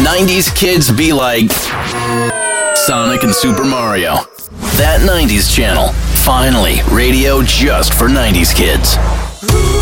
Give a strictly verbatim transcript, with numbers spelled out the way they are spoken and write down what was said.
nineties kids be like Sonic and Super Mario. That nineties channel. Finally, radio just for nineties kids.